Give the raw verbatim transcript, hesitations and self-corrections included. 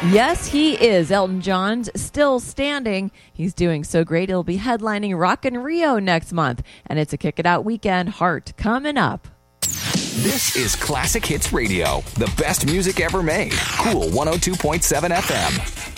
Yes, he is. Elton John's still standing. He's doing so great. He'll be headlining Rock in Rio next month. And it's a Kick It Out weekend. Heart coming up. This is Classic Hits Radio, the best music ever made. Cool one oh two point seven F M.